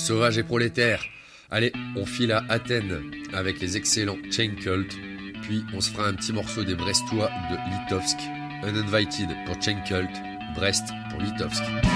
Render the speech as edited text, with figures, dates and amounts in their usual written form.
Sauvage et prolétaire. Allez, on file à Athènes avec les excellents Chain Cult, puis on se fera un petit morceau des Brestois de Litovsk. Uninvited pour Chain Cult, Brest pour Litovsk.